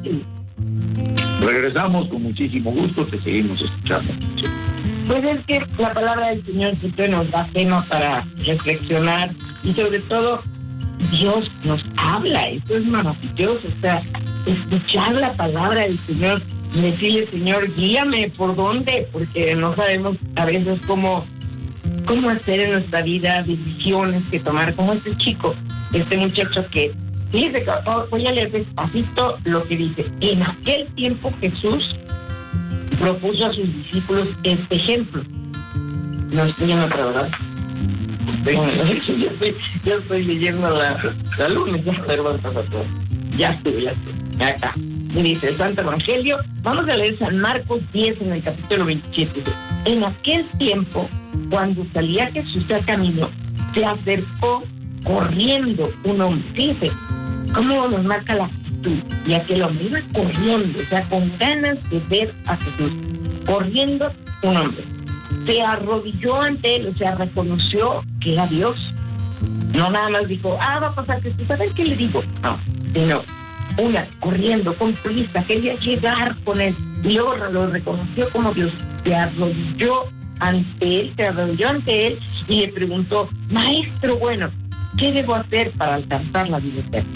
fácil. Regresamos con muchísimo gusto, te seguimos escuchando. Pues es que la palabra del Señor siempre nos da tema para reflexionar y sobre todo Dios nos habla. Esto es maravilloso, o sea, escuchar la palabra del Señor, decirle, Señor, guíame por dónde, porque no sabemos a veces cómo hacer en nuestra vida, decisiones que tomar, como este chico, este muchacho que dice, voy a leer despacito lo que dice. En aquel tiempo Jesús propuso a sus discípulos este ejemplo. No estoy en otra, ¿verdad? Yo estoy leyendo la luna, ya estoy, acá. Y dice el Santo Evangelio, vamos a leer San Marcos 10 en el capítulo 27. En aquel tiempo, cuando salía Jesús al camino, se acercó corriendo un hombre. Fíjense cómo nos marca la actitud. Y aquel hombre iba corriendo, o sea, con ganas de ver a Jesús. Corriendo un hombre. Se arrodilló ante él, o sea, reconoció que era Dios. No nada más dijo, va a pasar Jesús, a ver qué le digo. No, sino corriendo, con prisa, quería llegar con él. Y luego lo reconoció como Dios. Se arrodilló ante él y le preguntó, Maestro bueno, ¿qué debo hacer para alcanzar la vida eterna?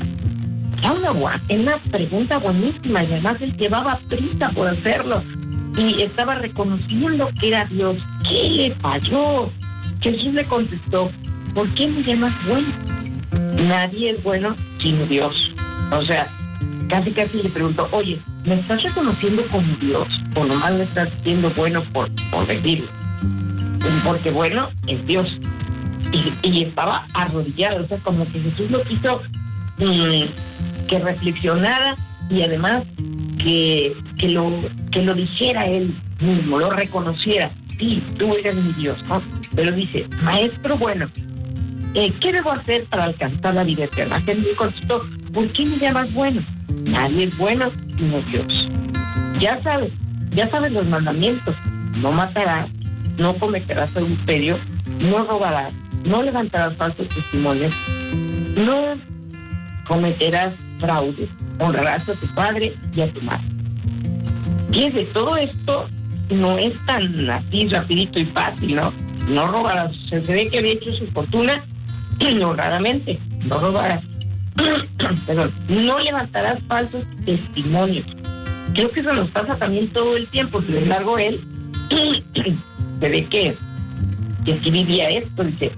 Era una pregunta buenísima y además él llevaba prisa por hacerlo y estaba reconociendo que era Dios. ¿Qué le falló? Jesús le contestó, ¿por qué me llamas bueno? Nadie es bueno sino Dios. O sea, casi le preguntó, oye, ¿me estás reconociendo como Dios o nomás me estás siendo bueno por decirlo? Porque bueno es Dios. Y estaba arrodillado, o sea, como que Jesús lo quiso que reflexionara y además que lo dijera él mismo, lo reconociera. Sí, tú eres mi Dios, ¿no? Pero dice, Maestro bueno, ¿qué debo hacer para alcanzar la vida eterna? Jesús contestó, ¿por qué me llamas bueno? Nadie es bueno sino Dios. Ya sabes los mandamientos. No matarás, no cometerás adulterio, no robarás, no levantarás falsos testimonios, no cometerás fraude, honrarás a tu padre y a tu madre. Fíjense, todo esto no es tan así rapidito y fácil, ¿no? No robarás. Se ve que había hecho su fortuna honradamente. No robarás. Perdón. No levantarás falsos testimonios. Creo que eso nos pasa también todo el tiempo. Sin embargo, él se ve que sí vivía esto. Dice,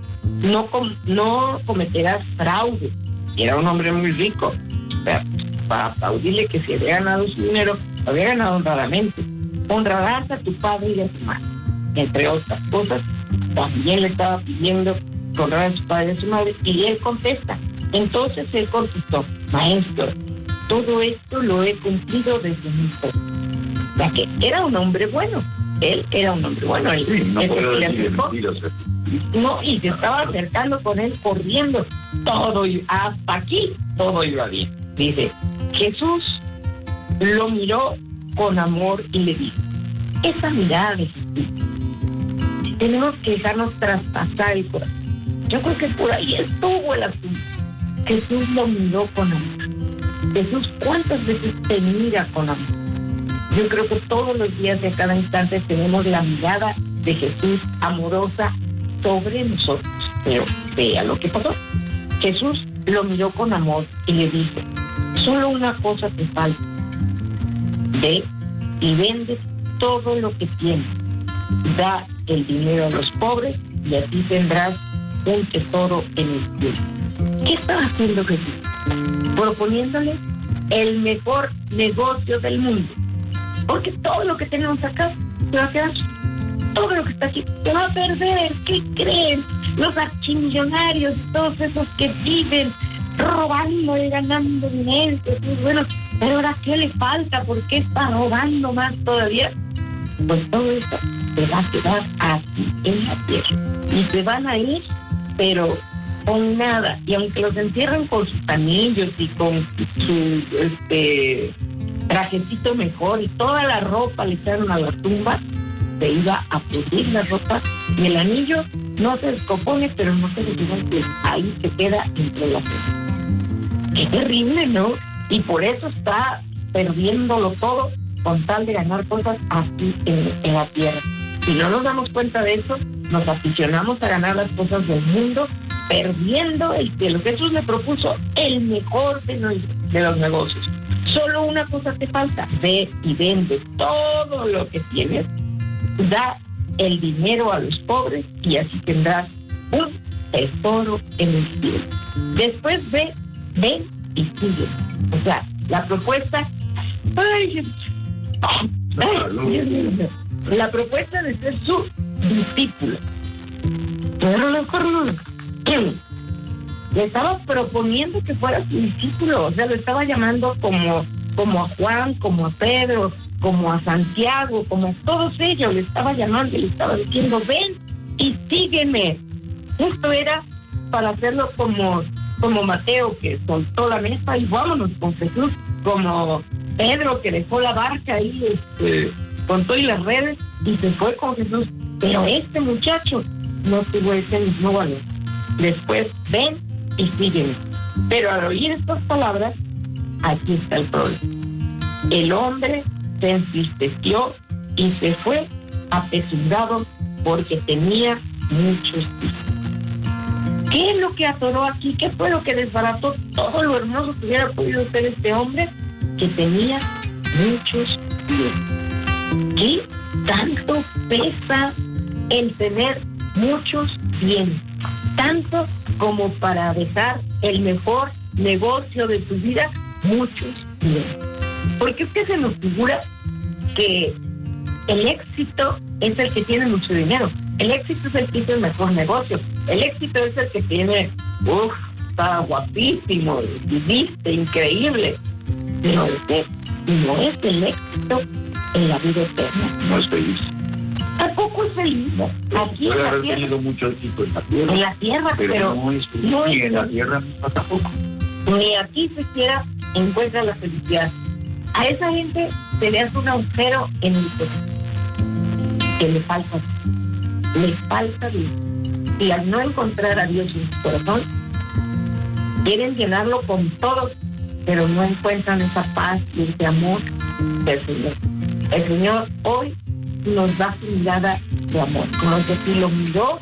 no cometerás fraude. Y era un hombre muy rico. O sea, para aplaudirle que si había ganado su dinero, lo había ganado honradamente. Honrarás a tu padre y a tu madre. Entre otras cosas, también le estaba pidiendo honrar a su padre y a su madre. Y él contesta. Entonces él contestó, Maestro, todo esto lo he cumplido desde mi fe. O sea que era un hombre bueno. Él era un hombre bueno. Él, sí, no puedo decir mentiras. No, y se estaba acercando con él corriendo. Hasta aquí, todo iba bien. Dice, Jesús lo miró con amor y le dijo, esa mirada de Jesús, tenemos que dejarnos traspasar el corazón. Yo creo que por ahí estuvo el asunto. Jesús lo miró con amor. Jesús, ¿cuántas veces te mira con amor? Yo creo que todos los días y a cada instante tenemos la mirada de Jesús amorosa sobre nosotros. Pero vea lo que pasó. Jesús lo miró con amor y le dijo, solo una cosa te falta. Ve y vende todo lo que tienes. Da el dinero a los pobres y así tendrás un tesoro en el cielo. ¿Qué estaba haciendo Jesús? Proponiéndole el mejor negocio del mundo. Porque todo lo que tenemos acá se va a quedar. Todo lo que está aquí se va a perder. ¿Qué creen? Los archimillonarios, todos esos que viven robando y ganando dinero. Bueno, pero ahora ¿qué le falta? ¿Por qué está robando más todavía? Pues todo eso se va a quedar aquí en la tierra. Y se van a ir, pero con nada. Y aunque los encierran con sus anillos y con su trajecito mejor y toda la ropa le echaron a la tumba, se iba a pudrir la ropa y el anillo no se descompone, pero no se descompone, ahí se queda entre las manos. Qué terrible, ¿no? Y por eso está perdiéndolo todo con tal de ganar cosas aquí en la tierra. Si no nos damos cuenta de eso, nos aficionamos a ganar las cosas del mundo, perdiendo el cielo. Jesús le propuso el mejor de los negocios. Solo una cosa te falta: ve y vende todo lo que tienes, da el dinero a los pobres y así tendrás un tesoro en el cielo. Después ven y sigue. O sea, la propuesta... la propuesta de ser su discípulo. Pero le estaba proponiendo que fuera su discípulo, o sea, lo estaba llamando como a Juan, como a Pedro, como a Santiago, como a todos ellos, le estaba llamando y le estaba diciendo: ven y sígueme. Esto era para hacerlo como Mateo, que soltó la mesa y vámonos con Jesús, como Pedro, que dejó la barca ahí con todo y las redes y se fue con Jesús. Pero este muchacho no tuvo ese mismo valor. Después, ven y sígueme. Pero al oír estas palabras, aquí está el problema. El hombre se entristeció y se fue apesumbrado porque tenía muchos hijos. ¿Qué es lo que atoró aquí? ¿Qué fue lo que desbarató todo lo hermoso que hubiera podido ser este hombre? Que tenía muchos hijos. ¿Qué tanto pesa el tener muchos bienes? Tanto como para dejar el mejor negocio de tu vida, muchos bienes. Porque es que se nos figura que el éxito es el que tiene mucho dinero. El éxito es el que hizo el mejor negocio. El éxito es el que tiene, está guapísimo, viviste, increíble. Pero no es el éxito en la vida eterna. No es feliz. Tampoco es feliz. Aquí puede en la haber tierra. tenido mucho éxito en la tierra. En la tierra, pero no es feliz. no Ni es en la feliz. tierra misma tampoco. Ni aquí siquiera encuentra la felicidad. A esa gente se le hace un agujero en el corazón, que le falta Dios. Y al no encontrar a Dios en su corazón, quieren llenarlo con todo, pero no encuentran esa paz y ese amor del Señor. El Señor hoy nos da su mirada de amor, como que lo miró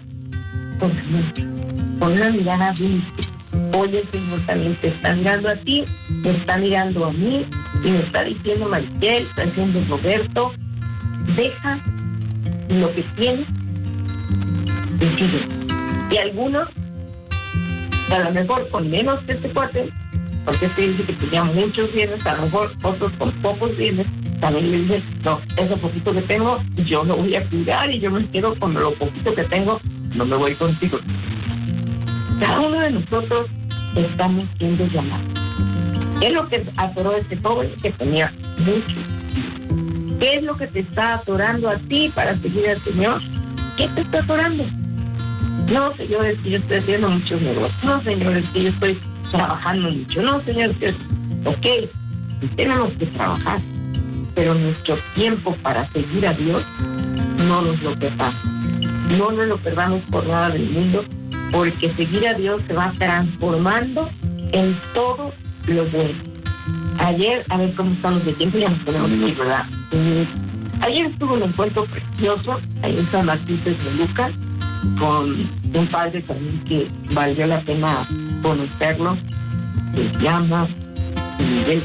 con una mirada dulce. Hoy el Señor también te está mirando a ti, me está mirando a mí, y me está diciendo Marichel, está diciendo Roberto: deja lo que tienes y sigue. Y algunos, a lo mejor con menos que este cuate, porque este dice que tenía muchos bienes, a lo mejor otros con pocos bienes, también le dicen: no, ese poquito que tengo, yo lo voy a cuidar y yo me quedo con lo poquito que tengo, no me voy contigo. Cada uno de nosotros estamos siendo llamados. ¿Qué es lo que atoró a este joven que tenía mucho? ¿Qué es lo que te está atorando a ti para seguir al Señor? ¿Qué te está atorando? No, Señor, es que yo estoy haciendo muchos negocios. No, Señor, es que yo estoy trabajando mucho. No, Señor, es que... Ok, tenemos que trabajar, pero nuestro tiempo para seguir a Dios no nos lo perdamos. No nos lo perdamos por nada del mundo, porque seguir a Dios se va transformando en todo lo bueno. Ayer, a ver cómo estamos de tiempo, ya nos tenemos que ir, ¿verdad? Ayer estuvo un encuentro precioso ahí en San Martín de Lucas, con un padre también que valió la pena conocerlo, se llama Miguel,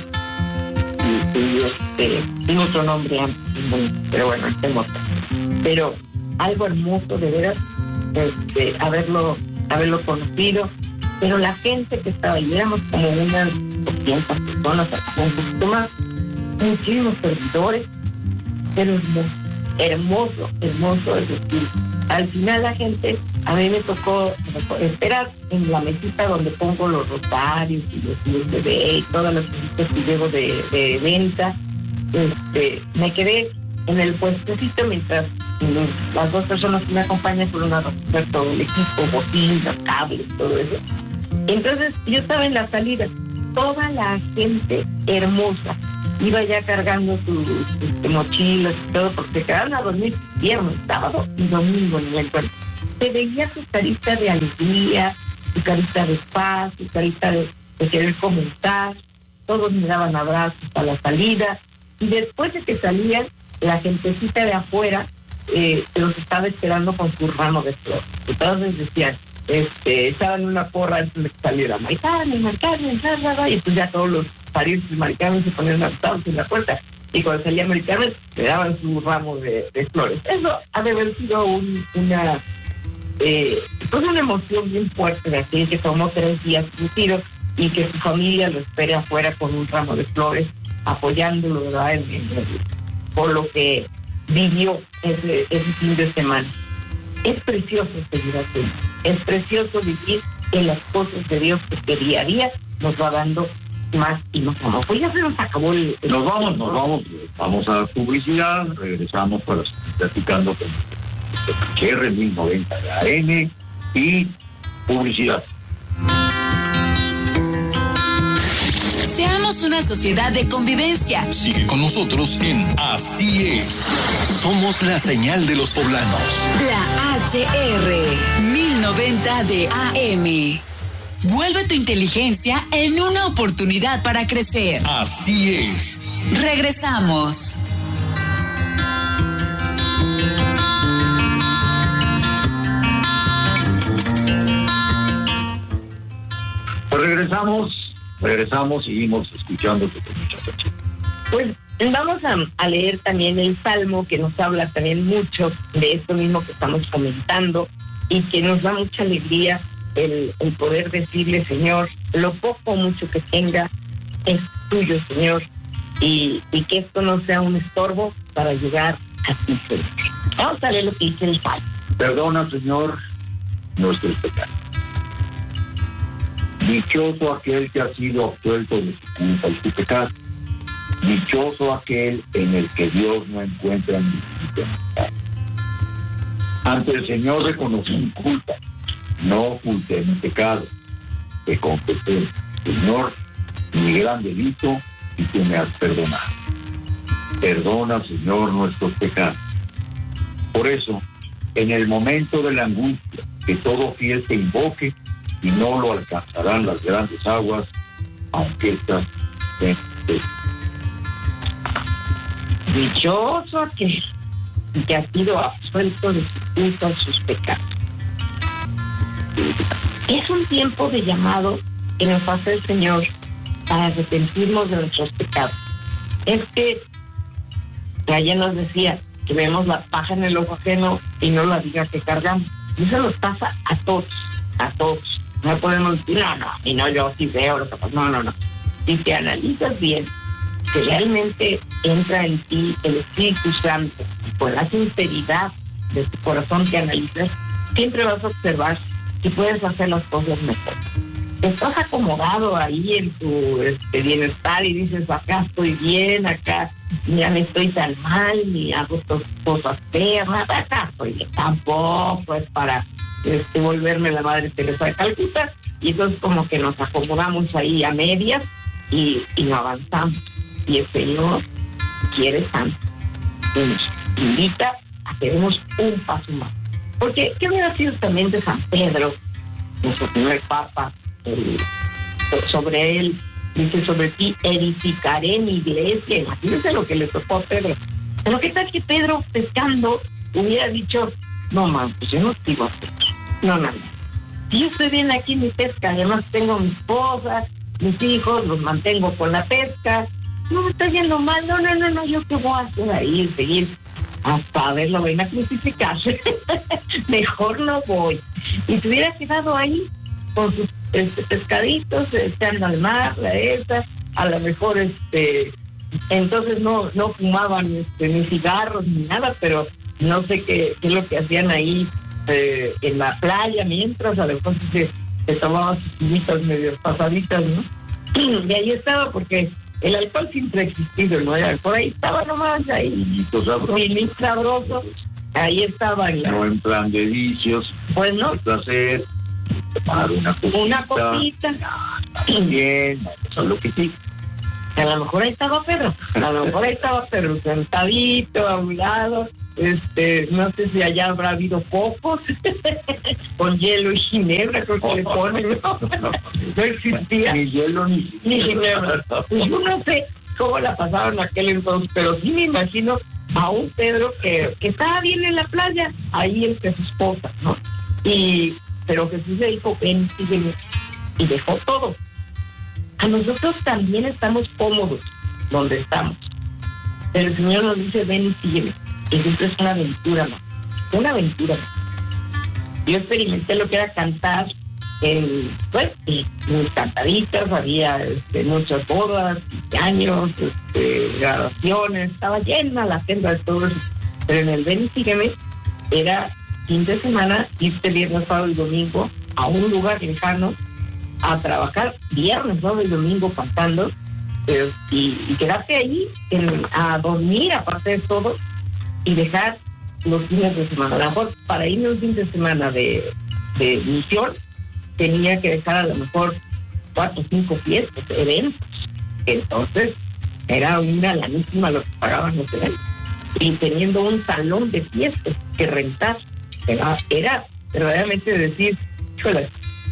tiene otro nombre antes, pero bueno, tengo otro. Pero algo hermoso de veras, haberlo conocido. Pero la gente que estaba allí, éramos como unas 200 personas, un poquito más, muchísimos servidores, pero hermoso, es decir, al final la gente, a mí me tocó esperar en la mesita donde pongo los rosarios y los USB y todas las cositas que llevo de venta. Me quedé en el puestecito mientras las dos personas que me acompañan fueron a recoger todo el equipo, bocinas, cables, todo eso. Entonces yo estaba en la salida, toda la gente hermosa iba ya cargando sus mochilas y todo, porque se quedaron a dormir viernes, sábado y domingo en el cuerpo. Se veía su carita de alegría, su carita de paz, su carita de querer comentar. todos me daban abrazos a la salida, y después de que salían, la gentecita de afuera los estaba esperando con su ramo de flores. Entonces decían, echaban una porra antes de que saliera Mari Carmen, y pues ya todos los parientes de Mari Carmen se ponían abrazados en la puerta, y cuando salía Mari Carmen le daban su ramo de flores. Eso ha de haber sido una emoción bien fuerte de aquel que tomó 3 días suicidio y que su familia lo espere afuera con un ramo de flores, apoyándolo, ¿verdad?, por lo que vivió ese fin de semana. Es precioso seguir así, es precioso vivir en las cosas de Dios, que día a día nos va dando más y más amor. Pues ya se nos acabó el... Nos vamos a publicidad, regresamos para seguir platicando con HR 1090 de AM y publicidad. Seamos una sociedad de convivencia. Sigue con nosotros en Así es. Somos la señal de los poblanos. La HR 1090 de AM. Vuelve tu inteligencia en una oportunidad para crecer. Así es. Regresamos. Pues regresamos, seguimos escuchando con mucha atención. Pues vamos a leer también el Salmo, que nos habla también mucho de esto mismo que estamos comentando, y que nos da mucha alegría el poder decirle, Señor, lo poco o mucho que tenga es tuyo, Señor, y que esto no sea un estorbo para llegar a ti, Señor. Vamos a ver lo que dice el Salmo. Perdona, Señor, nuestros pecados. Dichoso aquel que ha sido absuelto de su culpa y su pecado. Dichoso aquel en el que Dios no encuentra ningún pecado. Ante el Señor reconocí mi culpa, no oculté mi pecado. Te confesé, Señor, mi gran delito, y tú me has perdonado. Perdona, Señor, nuestros pecados. Por eso, en el momento de la angustia, que todo fiel te invoque, y no lo alcanzarán las grandes aguas, aunque estas estén. Dichoso aquel que ha sido absuelto de su culpa y sus pecados. Es un tiempo de llamado que nos hace el Señor para arrepentirnos de nuestros pecados. Es que ayer nos decía que vemos la paja en el ojo ajeno y no la viga que cargamos. Y eso nos pasa a todos. No podemos decir, no, y no, yo sí veo lo que pasa. No. Si te analizas bien, que realmente entra en ti el Espíritu Santo, y con la sinceridad de tu corazón que analizas, siempre vas a observar que puedes hacer las cosas mejor. Estás acomodado ahí en tu bienestar y dices, acá estoy bien, acá ya no estoy tan mal, ni hago cosas feas, acá estoy bien. Tampoco es para volverme la Madre Teresa de Calcuta, y entonces como que nos acomodamos ahí a medias y no avanzamos. Y el Señor quiere tanto y nos invita a que demos un paso más. Porque ¿qué hubiera sido también de San Pedro, nuestro primer Papa? Sobre él dice, sobre ti edificaré mi iglesia. Imagínense lo que le tocó a Pedro. Pero qué tal que Pedro, pescando, hubiera dicho, no, man, pues yo no sigo a Pedro. No. Yo estoy bien aquí en mi pesca, además tengo mi esposa, mis hijos, los mantengo con la pesca, no me está yendo mal, no, yo qué voy a hacer ahí, seguir hasta ver, lo ven a crucificar. Mejor no voy. Y se hubiera quedado ahí con sus pescaditos, echando al mar, a lo mejor entonces no fumaban ni cigarros ni nada, pero no sé qué es lo que hacían ahí en la playa, mientras a lo mejor se tomaban sus pinitas medio pasaditas, ¿no? Y ahí estaba, porque el alcohol siempre ha existido, ¿no? Por ahí estaba nomás, ahí, muy sabroso, ahí estaba. No en plan de vicios, pues no. Placer, tomar una copita. Bien, eso es lo que sí. A lo mejor ahí estaba Pedro, sentadito a un lado, no sé si allá habrá habido cocos con hielo y ginebra, creo que le ponen, no existía ni hielo ni ginebra. Pues yo no sé cómo la pasaron aquel entonces, pero sí me imagino a un Pedro que estaba bien en la playa, ahí entre sus esposa, ¿no? Pero Jesús le dijo, ven, sígueme, y dejó todo. A nosotros también estamos cómodos donde estamos, pero el Señor nos dice, ven y sígueme. Y esto es una aventura, ¿no? Una aventura, ¿no? Yo experimenté lo que era cantar en cantaditas, había muchas bodas, años, graduaciones, estaba llena la agenda de todo eso. Pero en el Ven y Sígueme era fin de semana, irte viernes, sábado y domingo a un lugar lejano a trabajar viernes, sábado y domingo cantando, y quedarte ahí a dormir aparte de todo y dejar los fines de semana. A lo mejor para irme un fin de semana de misión tenía que dejar a lo mejor 4 o 5 fiestas, eventos. Entonces era una lanísima lo que pagaban los eventos. Y teniendo un salón de fiestas que rentar, era verdaderamente decir, híjole,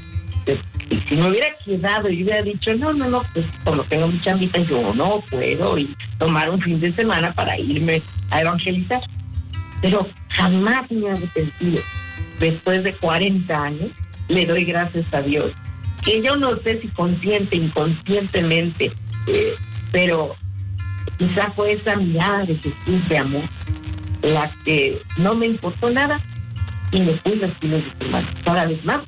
si me hubiera quedado y hubiera dicho, no, pues como tengo mi chambita, yo no puedo y tomar un fin de semana para irme a evangelizar. Pero jamás me he arrepentido. Después de 40 años, le doy gracias a Dios, que yo no sé si consciente, inconscientemente, pero quizá fue esa mirada de Jesús de amor la que no me importó nada y me fui los fines de semana, cada vez más,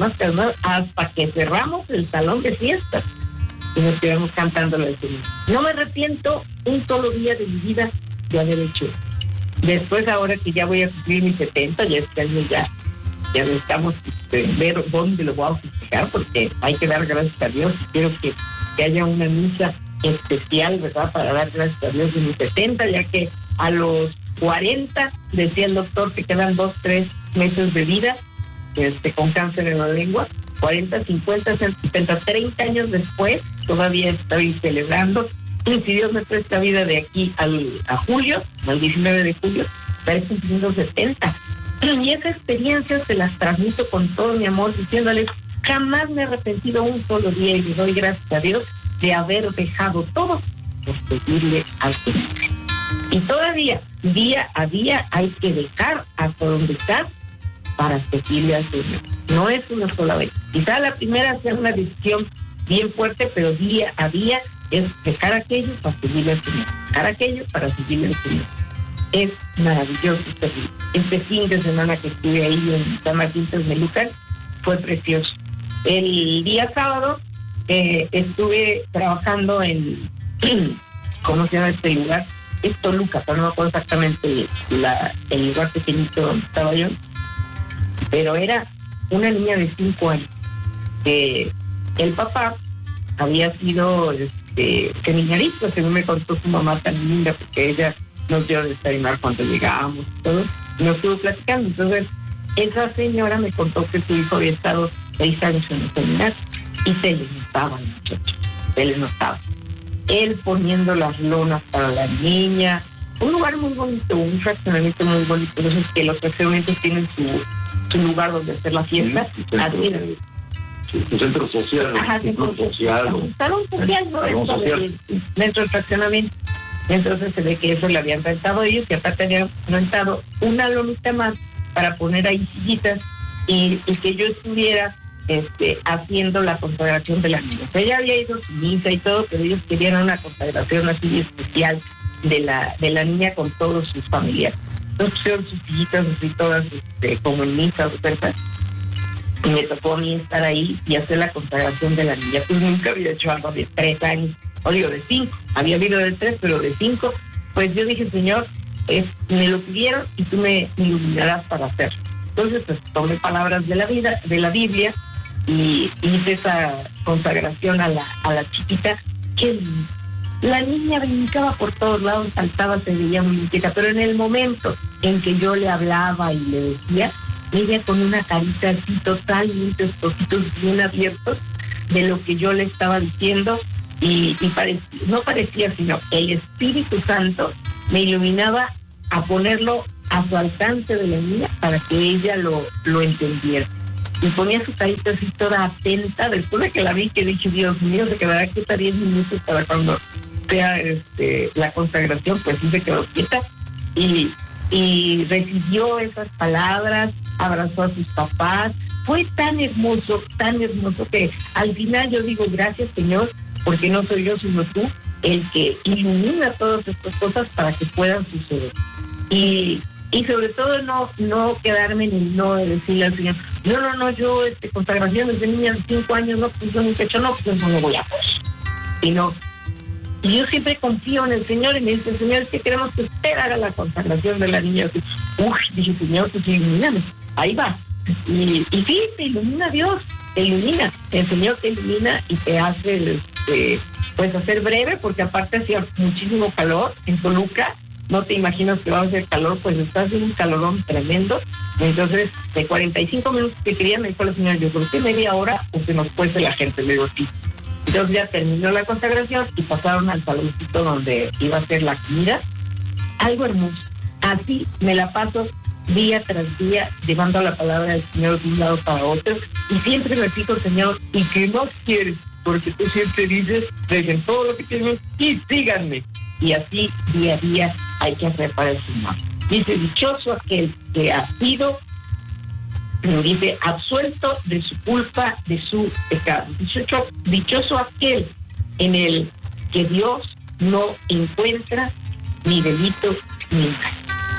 hasta que cerramos el salón de fiestas y nos quedamos cantando la Señor. No me arrepiento un solo día de mi vida de haber hecho eso. Después, ahora que ya voy a cumplir mis 70, ya este año ya necesitamos ver dónde lo voy a festejar, porque hay que dar gracias a Dios y quiero que haya una misa especial, ¿verdad?, para dar gracias a Dios de mis 70, ya que a los 40, decía el doctor, que quedan 2-3 meses de vida con cáncer en la lengua. 40, 50, 60, 30 años después, todavía estoy celebrando. Y si Dios me presta vida de aquí a julio, al 19 de julio, estaré cumpliendo 70. Y esa experiencia se las transmito con todo mi amor, diciéndoles, jamás me he arrepentido un solo día y le doy gracias a Dios de haber dejado todo por seguirle al Señor. Y todavía, día a día, hay que dejar hasta donde estás para seguirle al Señor. No es una sola vez. Quizá la primera sea una decisión bien fuerte, pero día a día es dejar aquello para seguirle al Señor. Dejar aquello para seguirle al Señor. Es maravilloso este fin de semana que estuve ahí en San Martín Texmelucan, fue precioso. El día sábado estuve trabajando en ¿cómo se llama este lugar? Es Toluca, pero no me acuerdo exactamente el lugar pequeñito donde estaba yo, pero era una niña de 5 años. El papá había sido seminarista, según me contó su mamá tan linda, porque ella nos dio a desayunar cuando llegábamos y todo, y nos estuvo platicando. Entonces, esa señora me contó que su hijo había estado 6 años en el seminario y se le notaba el muchacho, se le notaba. Él poniendo las lonas para la niña, un lugar muy bonito, un fraccionamiento muy bonito. Entonces, que los fraccionamientos tienen su lugar donde hacer la fiesta. Su centro social, centro social. Salón social, ¿no? Dentro del fraccionamiento. Entonces se ve que eso le habían rentado ellos, y aparte habían rentado una lonita más para poner ahí sillitas y que yo estuviera haciendo la consagración de la niña. Ella había ido a su misa y todo, pero ellos querían una consagración así especial de la niña con todos sus familiares. Entonces pusieron sus sillitas así todas como en misa, ¿verdad? Y me tocó a mí estar ahí y hacer la consagración de la niña. Pues nunca había hecho algo de 3 años, o digo de 5, había habido de 3, pero de 5, pues yo dije, Señor, me lo pidieron y tú me iluminarás para hacerlo. Entonces, pues tomé palabras de la Biblia, y hice esa consagración a la chiquita, que la niña brincaba por todos lados, saltaba, se veía muy inquieta, pero en el momento en que yo le hablaba y le decía, ella con una carita así totalmente, los ojitos bien abiertos de lo que yo le estaba diciendo, y no parecía, sino el Espíritu Santo me iluminaba a ponerlo a su alcance de la niña para que ella lo entendiera. Y ponía su carita así toda atenta. Después de que la vi, que dije, Dios mío, se quedará quieta 10 minutos para cuando sea la consagración. Pues sí se quedó quieta y recibió esas palabras, abrazó a sus papás. Fue tan hermoso que al final yo digo, gracias, Señor, porque no soy yo sino tú el que ilumina todas estas cosas para que puedan suceder. Y sobre todo no quedarme en el no de decirle al Señor, no, yo consagración desde niña de 5 años, no, pues yo nunca he hecho, no, pues no lo voy a hacer. Y yo siempre confío en el Señor y me dice, Señor, es que queremos que usted haga la consagración de la niña. Dije, Señor, pues ilumíname, ahí va. Y sí, te ilumina Dios, te ilumina, el Señor te ilumina y te hace, pues hacer breve, porque aparte hacía muchísimo calor en Toluca. No te imaginas que va a hacer calor, pues está haciendo un calorón tremendo. Entonces, de 45 minutos que quería, me dijo la señora, yo creo que media hora o que nos cueste la gente. Le digo, sí. Entonces ya terminó la consagración y pasaron al saloncito donde iba a ser la comida. Algo hermoso. Así me la paso día tras día llevando la palabra del Señor de un lado para otro. Y siempre me pido, Señor, ¿y qué más quieres? Porque tú siempre dices, dejen todo lo que tienen y síganme. Y así día a día hay que hacer para el Señor. Dice, dichoso aquel que ha sido, dice, absuelto de su culpa, de su pecado. Dichoso aquel en el que Dios no encuentra ni delito ni mal.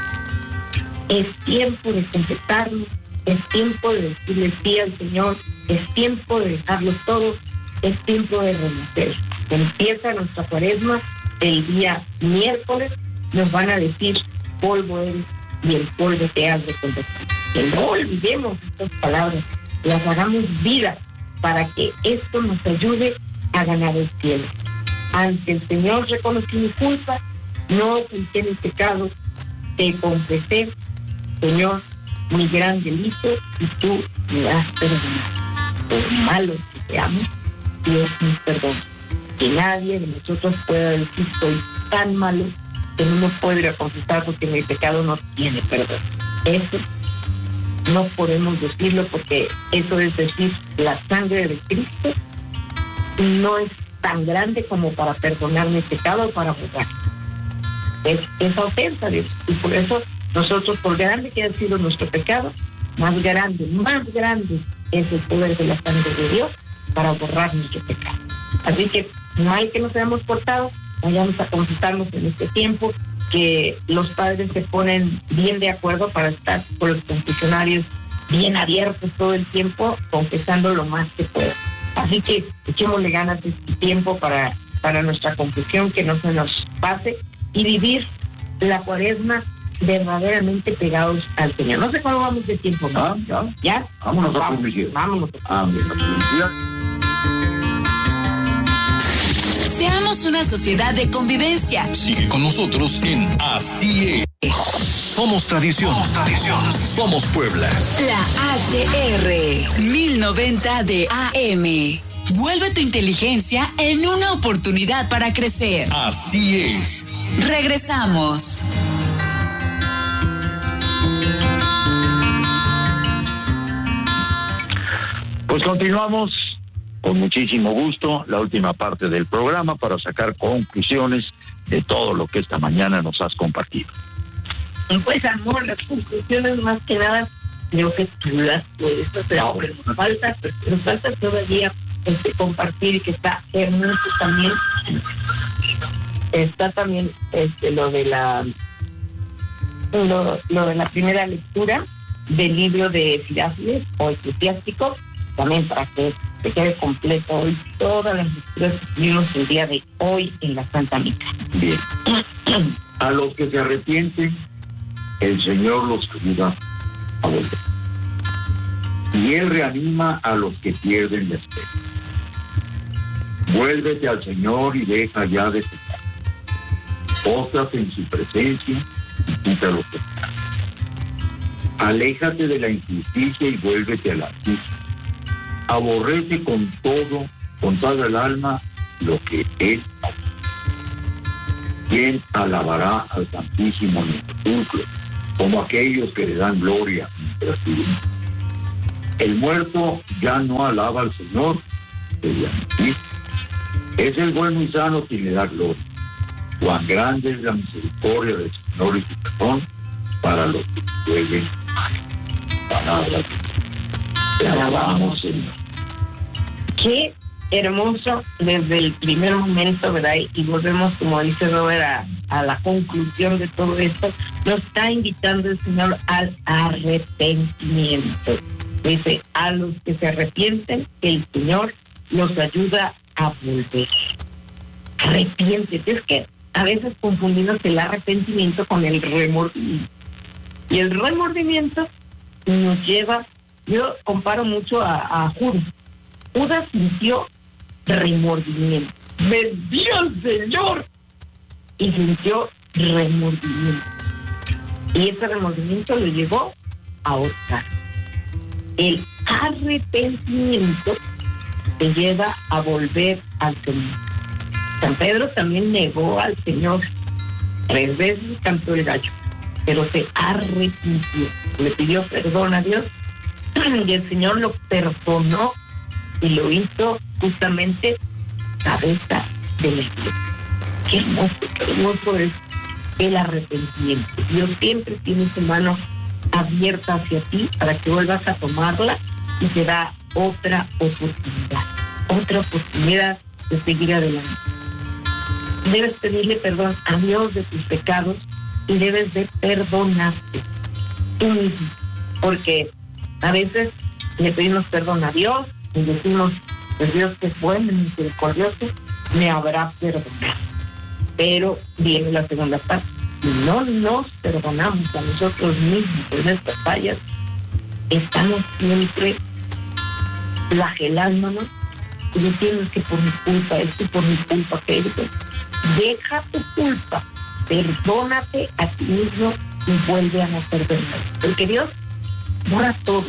Es tiempo de completarlo, es tiempo de decirle sí al Señor, es tiempo de dejarlo todo, es tiempo de renacer. Empieza nuestra cuaresma el día miércoles, nos van a decir, polvo eres y el polvo te has de convertir. Que no olvidemos estas palabras, las hagamos vida para que esto nos ayude a ganar el cielo. Ante el Señor reconocí mi culpa, no oculté mi pecado, te confesé, Señor, mi gran delito, y tú me has perdonado. Por malo que te amo, Dios me perdona. Que nadie de nosotros pueda decir soy tan malo que no puedo ir a confesar porque mi pecado no tiene perdón. Eso no podemos decirlo porque eso es decir, la sangre de Cristo no es tan grande como para perdonar mi pecado o para borrar. Es ofensa, Dios. Y por eso nosotros, por grande que haya sido nuestro pecado, más grande es el poder de la sangre de Dios para borrar nuestro pecado. Así que, mal que nos hayamos portado, vayamos a confesarnos en este tiempo, que los padres se ponen bien de acuerdo para estar con los confesionarios bien abiertos todo el tiempo, confesando lo más que puedan. Así que echémosle ganas de este tiempo para nuestra confesión, que no se nos pase, y vivir la cuaresma verdaderamente pegados al Señor. No sé cómo vamos de tiempo, ¿no? ¿Ya? Vámonos a publicidad. Vámonos. Seamos una sociedad de convivencia. Sigue con nosotros en Así es. Somos tradición. Somos Puebla. La HR 1090 de AM. Vuelve tu inteligencia en una oportunidad para crecer. Así es. Regresamos. Pues continuamos con muchísimo gusto la última parte del programa para sacar conclusiones de todo lo que esta mañana nos has compartido. Pues, amor, las conclusiones más que nada creo que tú las puedes hacer, pero nos falta todavía compartir, que está hermoso también. Está también lo de la primera lectura del libro de Eclesiastes o Eclesiástico, también para que se quede completo hoy todas las lecturas que tuvimos el día de hoy en la Santa Misa. Bien. A los que se arrepienten, el Señor los ayuda a volver. Y Él reanima a los que pierden la esperanza. Vuélvete al Señor y deja ya de pecar. Póstrate en su presencia y quita los pecados. Aléjate de la injusticia y vuélvete a la justicia. Aborrece con toda el alma lo que es. ¿Quién alabará al Santísimo en el sepulcro? como aquellos que le dan gloria mientras viven. El muerto ya no alaba al Señor, es el bueno y sano quien le da gloria. Cuán grande es la misericordia del Señor y su perdón para los que vuelven a Él. Palabras. Te alabamos, Señor. Qué hermoso desde el primer momento, ¿verdad? Y volvemos, como dice Robert, a la conclusión de todo esto. Nos está invitando el Señor al arrepentimiento. Dice, a los que se arrepienten, el Señor los ayuda a volver. Arrepiéntete. Es que a veces confundimos el arrepentimiento con el remordimiento. Y el remordimiento nos lleva, yo comparo mucho a Judas. Judas sintió remordimiento. Vendió al Señor y sintió remordimiento. Y ese remordimiento lo llevó a ahorcar. El arrepentimiento te lleva a volver al Señor. San Pedro también negó al Señor 3 veces, cantó el gallo, pero se arrepintió, le pidió perdón a Dios y el Señor lo perdonó y lo hizo justamente cabeza de la iglesia. Qué hermoso es el arrepentimiento. Dios siempre tiene su mano abierta hacia ti para que vuelvas a tomarla y te da otra oportunidad de seguir adelante. Debes pedirle perdón a Dios de tus pecados y debes de perdonarte tú mismo, porque a veces le pedimos perdón a Dios y decimos, pues Dios que es bueno y misericordioso, me habrá perdonado. Pero viene la segunda parte. Si no nos perdonamos a nosotros mismos por nuestras fallas, estamos siempre flagelándonos y diciendo que por mi culpa esto y por mi culpa aquello. Deja tu culpa, perdónate a ti mismo y vuelve a no perdonar. Porque Dios borra todo.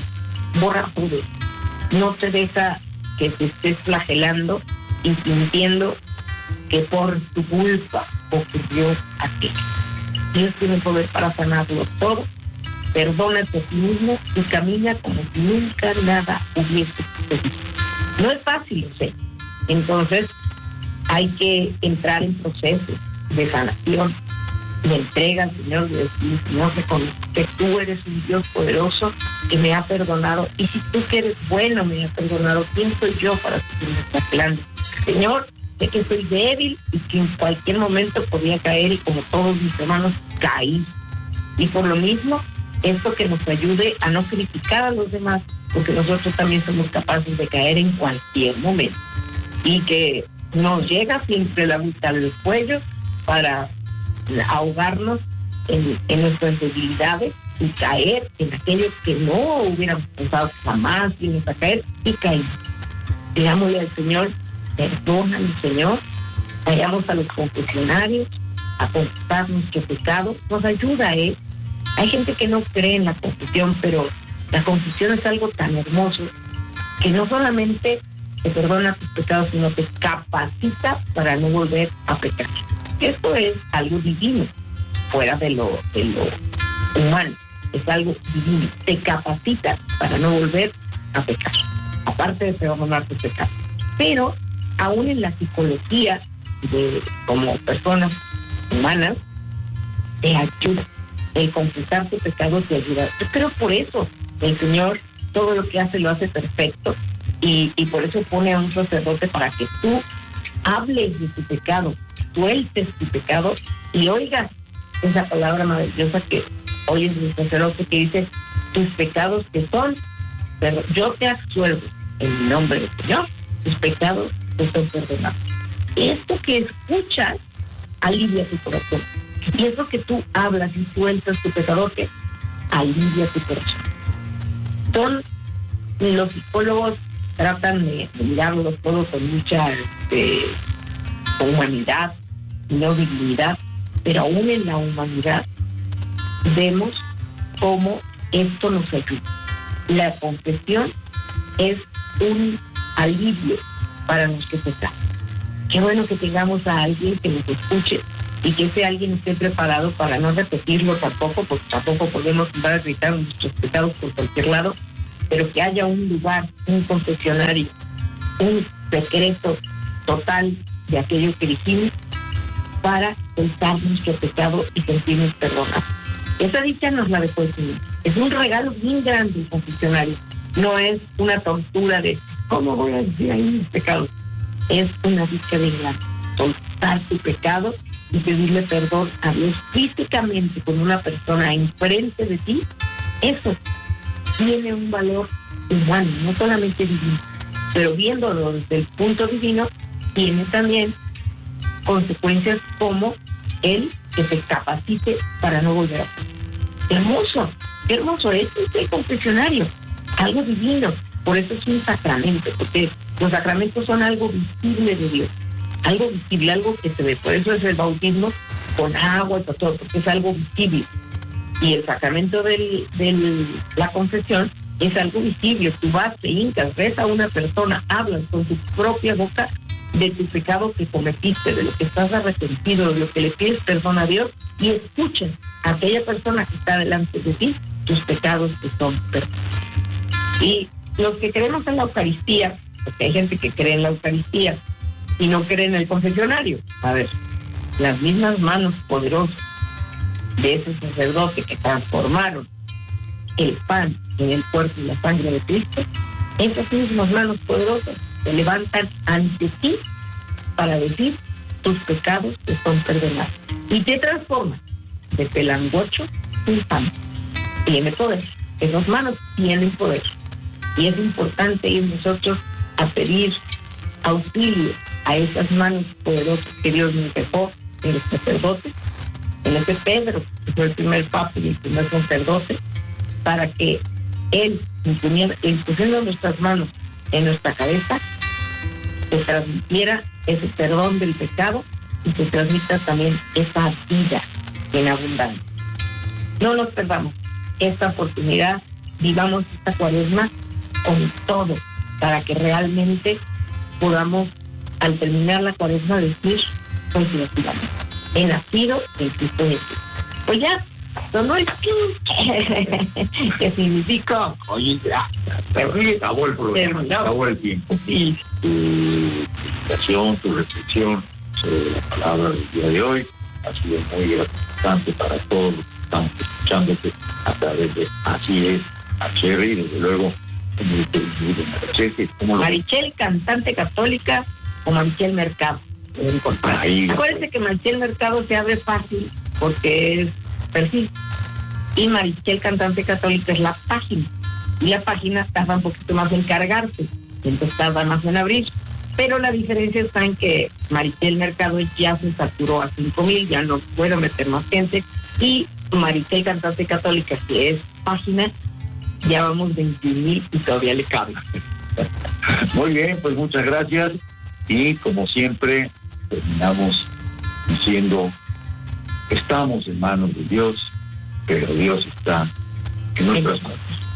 No te deja que te estés flagelando y sintiendo que por tu culpa ocurrió aquello. Dios tiene poder para sanarlo todo. Perdónate a ti mismo y camina como si nunca nada hubiese sucedido. No es fácil, sé. Entonces, hay que entrar en procesos de sanación, de entrega al Señor, de decir, Señor, reconozco que tú eres un Dios poderoso que me ha perdonado. Y si tú que eres bueno me has perdonado, ¿quién soy yo para seguir flagelando? Señor, sé que soy débil y que en cualquier momento podía caer y como todos mis hermanos caí. Y por lo mismo, esto que nos ayude a no criticar a los demás, porque nosotros también somos capaces de caer en cualquier momento. Y que nos llega siempre la mitad del cuello para ahogarnos en nuestras debilidades y caer en aquello que no hubiéramos pensado jamás íbamos a caer y caímos. Digámosle al Señor, perdóname, Señor. Vayamos a los confesionarios a confesar nuestro pecado. Nos ayuda, ¿eh? Hay gente que no cree en la confesión, pero la confesión es algo tan hermoso que no solamente te perdona tus pecados, sino te capacita para no volver a pecar. Esto es algo divino, fuera de lo humano. Es algo divino. Te capacita para no volver a pecar. Aparte de perdonar tus pecados. Pero aún en la psicología como personas humanas, te ayuda. El confesar tus pecados te ayuda. Yo creo por eso el Señor todo lo que hace lo hace perfecto y por eso pone a un sacerdote para que tú hables de tu pecado, sueltes tu pecado y oigas esa palabra maravillosa que oyes del sacerdote que dice, tus pecados que son, pero yo te absuelvo en el nombre del Señor, tus pecados te son perdonados. Esto que escuchas alivia tu corazón. Y eso que tú hablas y sueltas tu pecado que alivia tu corazón. Los psicólogos tratan de mirarlo todo con mucha humanidad, no dignidad, pero aún en la humanidad vemos cómo esto nos ayuda. La confesión es un alivio para los que pecan. Qué bueno que tengamos a alguien que nos escuche y que ese alguien esté preparado para no repetirlo tampoco, porque tampoco podemos andar a gritar nuestros pecados por cualquier lado, pero que haya un lugar, un confesionario, un secreto total de aquello que dijimos para soltar nuestro pecado y sentirnos perdonados. Esa dicha nos la dejó el Señor. Es un regalo bien grande el confesionario. No es una tortura de ¿cómo voy a decir ahí mis pecados? Es una dicha bien grande. Soltar tu pecado y pedirle perdón a Dios físicamente con una persona enfrente de ti, eso tiene un valor humano, no solamente divino, pero viéndolo desde el punto divino, tiene también consecuencias como el que te capacite para no volver a hacer. Hermoso, hermoso, es el confesionario, algo divino, por eso es un sacramento, porque los sacramentos son algo visible de Dios, algo visible, algo que se ve, por eso es el bautismo con agua y todo, porque es algo visible. Y el sacramento de la confesión es algo visible. Tú vas, te hincas, ves a una persona, hablas con tu propia boca de tu pecado que cometiste, de lo que estás arrepentido, de lo que le pides perdón a Dios, y escuchas a aquella persona que está delante de ti tus pecados que son perdonados. Y los que creemos en la Eucaristía, porque hay gente que cree en la Eucaristía y no cree en el confesionario, a ver, las mismas manos poderosas de ese sacerdote que transformaron el pan en el cuerpo y la sangre de Cristo, esas mismas manos poderosas se levantan ante ti para decir tus pecados te son perdonados y te transforman de pelangocho en pan. Tiene poder, esas manos tienen poder, y es importante ir nosotros a pedir auxilio a esas manos poderosas que Dios nos dejó en los sacerdotes, en ese Pedro, que fue el primer papa y el primer sacerdote, para que él, impusiendo nuestras manos en nuestra cabeza, se transmitiera ese perdón del pecado y se transmita también esa vida en abundancia. No nos perdamos esta oportunidad, vivamos esta cuaresma con todo, para que realmente podamos, al terminar la cuaresma, decir, pues he nacido en Cristo Jesús. Pues ya, sonó el que significa, Oye, ya, acabó el programa, acabó el tiempo. Sí. Tu invitación, tu reflexión sobre la palabra del día de hoy ha sido muy gratificante para todos los que estamos escuchándote a través de Así es, HR, y desde luego en el televidente. Marichel, cantante católica, o Marichel Mercado. Ahí. Acuérdense que Marichel Mercado se abre fácil porque es perfil, y Marichel Cantante Católica es la página, y la página tarda un poquito más en cargarse, entonces tarda más en abrir, pero la diferencia está en que Marichel Mercado ya se saturó a 5,000, ya no puedo meter más gente, y Marichel Cantante Católica, que es página, ya vamos 21,000 y todavía le cabe. Muy bien, pues muchas gracias, y como siempre terminamos diciendo: estamos en manos de Dios, pero Dios está en nuestras manos.